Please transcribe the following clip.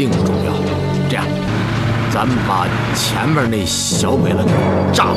并不重要。这样，咱们把前面那小鬼子给炸了。